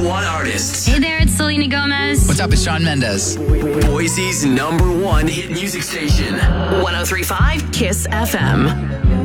one artists. Hey there, it's Selena Gomez. What's up, it's Shawn Mendes. Boise's #1 hit music station. 103.5 KISS FM.